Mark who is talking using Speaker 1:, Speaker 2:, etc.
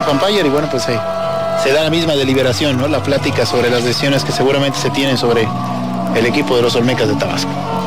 Speaker 1: Pampayar y bueno, pues se da la misma deliberación, ¿no? La plática sobre las decisiones que seguramente se tienen sobre el equipo de los Olmecas de Tabasco.